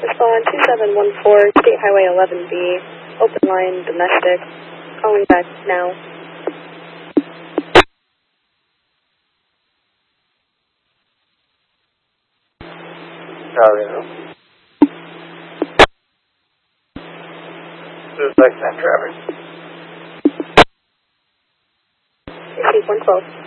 Respond 2714, State Highway 11B, open line, domestic. Calling back now. Charlie, no? This is next time traffic. Receive 112.